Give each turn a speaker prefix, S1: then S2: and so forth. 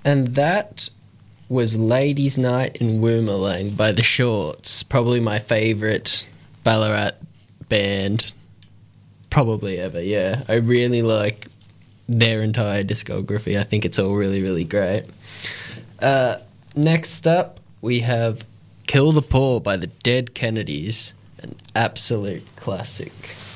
S1: And that was Ladies' Night in Woomerang by The Shorts. Probably my favourite Ballarat band probably ever, yeah. I really like their entire discography. I think it's all really, really great. Next up, we have Kill the Poor by the Dead Kennedys, an absolute classic.